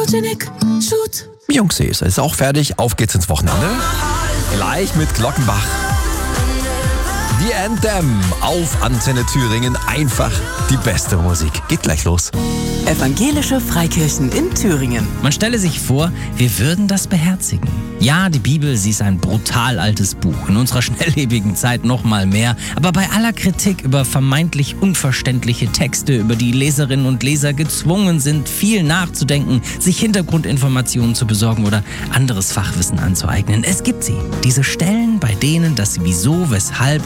Photogenic, shoot. Jungs, es ist auch fertig. Auf geht's ins Wochenende. Gleich mit Glockenbach. Die Anthem auf Antenne Thüringen. Einfach die beste Musik. Geht gleich los. Evangelische Freikirchen in Thüringen. Man stelle sich vor, wir würden das beherzigen. Ja, die Bibel, sie ist ein brutal altes Buch. In unserer schnelllebigen Zeit noch mal mehr. Aber bei aller Kritik über vermeintlich unverständliche Texte, über die Leserinnen und Leser gezwungen sind, viel nachzudenken, sich Hintergrundinformationen zu besorgen oder anderes Fachwissen anzueignen. Es gibt sie. Diese Stellen, bei denen das Wieso, Weshalb